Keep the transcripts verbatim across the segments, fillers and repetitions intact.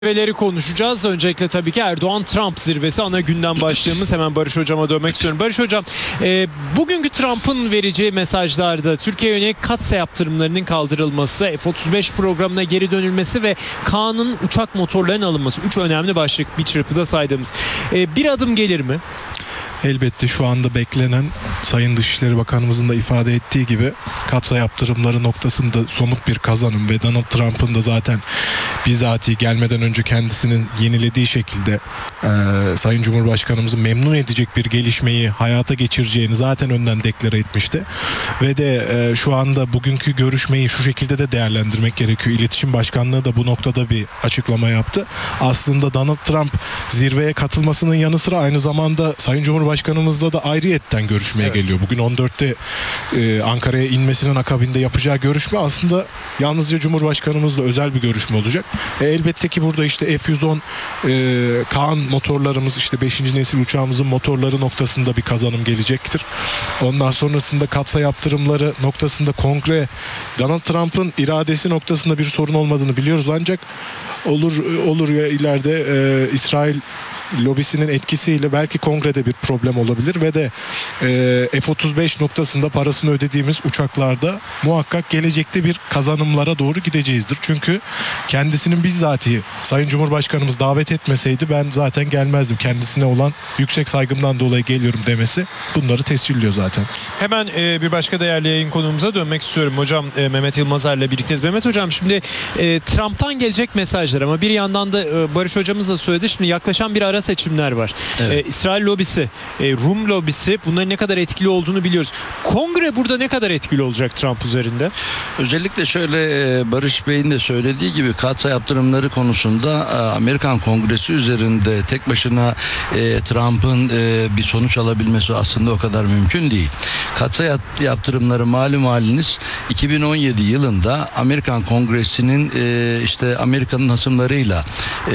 Zirveleri konuşacağız. Öncelikle tabii ki Erdoğan-Trump zirvesi ana günden başlığımız. Hemen Barış Hocam'a dönmek istiyorum. Barış Hocam, e, bugünkü Trump'ın vereceği mesajlarda Türkiye'ye yönelik katsa yaptırımlarının kaldırılması, F otuz beş programına geri dönülmesi ve Kaan'ın uçak motorlarının alınması. Üç önemli başlık bir çırpıda saydığımız. E, bir adım gelir mi? Elbette şu anda beklenen, Sayın Dışişleri Bakanımızın da ifade ettiği gibi katsa yaptırımları noktasında somut bir kazanım ve Donald Trump'ın da zaten bizatihi gelmeden önce kendisinin yenilediği şekilde e, Sayın Cumhurbaşkanımızı memnun edecek bir gelişmeyi hayata geçireceğini zaten önden deklare etmişti. Ve de e, şu anda bugünkü görüşmeyi şu şekilde de değerlendirmek gerekiyor. İletişim Başkanlığı da bu noktada bir açıklama yaptı. Aslında Donald Trump zirveye katılmasının yanı sıra aynı zamanda Sayın Cumhurbaşkanı Başkanımızla da ayrıyetten görüşmeye evet. geliyor. Bugün on dörtte e, Ankara'ya inmesinin akabinde yapacağı görüşme aslında yalnızca Cumhurbaşkanımızla özel bir görüşme olacak. E, elbette ki burada işte F yüz on e, Kaan motorlarımız, işte beşinci nesil uçağımızın motorları noktasında bir kazanım gelecektir. Ondan sonrasında katsa yaptırımları noktasında kongre, Donald Trump'ın iradesi noktasında bir sorun olmadığını biliyoruz, ancak olur olur ya ileride e, İsrail lobisinin etkisiyle belki kongrede bir problem olabilir ve de e, F otuz beş noktasında parasını ödediğimiz uçaklarda muhakkak gelecekte bir kazanımlara doğru gideceğizdir. Çünkü kendisinin bizzatihi Sayın Cumhurbaşkanımız davet etmeseydi ben zaten gelmezdim. Kendisine olan yüksek saygımdan dolayı geliyorum demesi bunları tescilliyor zaten. Hemen e, bir başka değerli yayın konuğumuza dönmek istiyorum. Hocam e, Mehmet Yılmazer'le birlikteyiz. Mehmet Hocam, şimdi e, Trump'tan gelecek mesajlar ama bir yandan da e, Barış Hocamız da söyledi. Şimdi yaklaşan bir ara seçimler var. Evet. Ee, İsrail lobisi, e, Rum lobisi, bunların ne kadar etkili olduğunu biliyoruz. Kongre burada ne kadar etkili olacak Trump üzerinde? Özellikle şöyle, Barış Bey'in de söylediği gibi katsa yaptırımları konusunda Amerikan Kongresi üzerinde tek başına e, Trump'ın e, bir sonuç alabilmesi aslında o kadar mümkün değil. Katsa yaptırımları malum haliniz iki bin on yedi yılında Amerikan Kongresi'nin e, işte Amerika'nın hasımlarıyla e,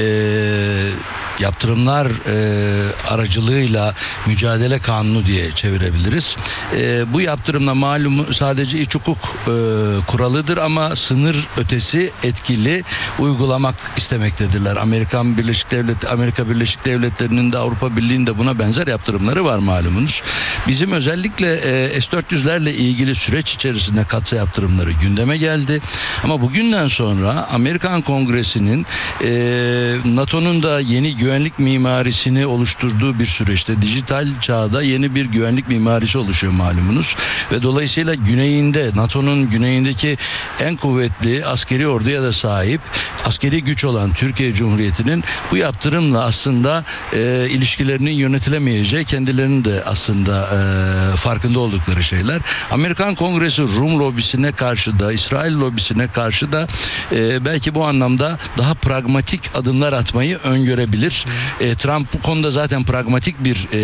yaptırımlar e, aracılığıyla mücadele kanunu diye çevirebiliriz. E, bu yaptırımla malum sadece iç hukuk e, kuralıdır ama sınır ötesi etkili uygulamak istemektedirler. Amerikan Birleşik Devletleri, Amerika Birleşik Devletleri'nin de Avrupa Birliği'nin de buna benzer yaptırımları var malumunuz. Bizim özellikle e, S dört yüzlerle ilgili süreç içerisinde katsa yaptırımları gündeme geldi. Ama bugünden sonra Amerikan Kongresi'nin e, NATO'nun da yeni güvenlik mimarisini oluşturduğu bir süreçte dijital çağda yeni bir güvenlik mimarisi oluşuyor malumunuz ve dolayısıyla güneyinde, NATO'nun güneyindeki en kuvvetli askeri orduya da sahip askeri güç olan Türkiye Cumhuriyeti'nin bu yaptırımla aslında e, ilişkilerinin yönetilemeyeceği kendilerinin de aslında e, farkında oldukları şeyler. Amerikan Kongresi Rum lobisine karşı da İsrail lobisine karşı da e, belki bu anlamda daha pragmatik adımlar atmayı öngörebilir. E, Trump bu konuda zaten pragmatik bir e,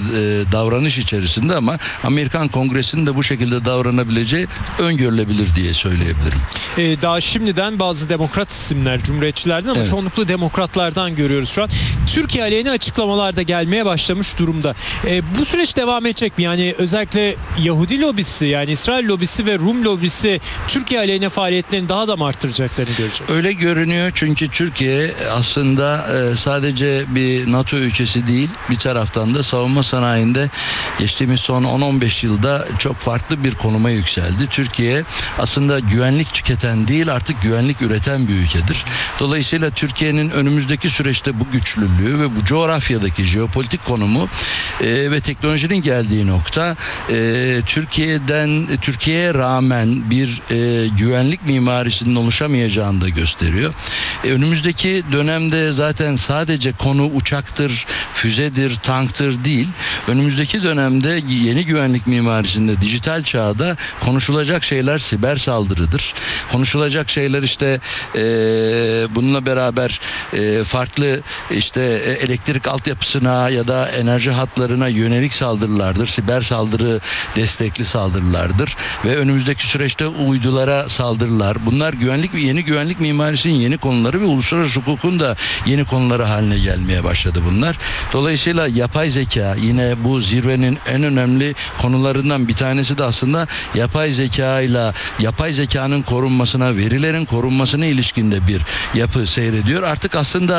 e, davranış içerisinde ama Amerikan Kongresi'nin de bu şekilde davranabileceği öngörülebilir diye söyleyebilirim. E, daha şimdiden bazı demokrat isimler, cumhuriyetçilerden ama evet. çoğunlukla demokratlardan görüyoruz şu an. Türkiye aleyhine açıklamalar da gelmeye başlamış durumda. E, bu süreç devam edecek mi? Yani özellikle Yahudi lobisi, yani İsrail lobisi ve Rum lobisi Türkiye aleyhine faaliyetlerini daha da mı arttıracaklarını göreceğiz? Öyle görünüyor çünkü Türkiye aslında e, sadece bir NATO ülkesi değil, bir taraftan da savunma sanayinde geçtiğimiz son on on beş yılda çok farklı bir konuma yükseldi. Türkiye aslında güvenlik tüketen değil, artık güvenlik üreten bir ülkedir. Dolayısıyla Türkiye'nin önümüzdeki süreçte bu güçlülüğü ve bu coğrafyadaki jeopolitik konumu e, ve teknolojinin geldiği nokta e, Türkiye'den Türkiye'ye rağmen bir e, güvenlik mimarisinin oluşamayacağını da gösteriyor. E, önümüzdeki dönemde zaten sadece konu uçaktır, füzedir, tanktır değil. Önümüzdeki dönemde yeni güvenlik mimarisinde, dijital çağda konuşulacak şeyler siber saldırıdır. Konuşulacak şeyler işte e, bununla beraber e, farklı işte elektrik altyapısına ya da enerji hatlarına yönelik saldırılardır. Siber saldırı destekli saldırılardır. Ve önümüzdeki süreçte uydulara saldırılar. Bunlar güvenlik ve yeni güvenlik mimarisinin yeni konuları ve uluslararası hukukun da yeni konuları haline haline gelmeye başladı bunlar. Dolayısıyla yapay zeka yine bu zirvenin en önemli konularından bir tanesi de aslında yapay zeka ile yapay zekanın korunmasına, verilerin korunmasına ilişkinde bir yapı seyrediyor. Artık aslında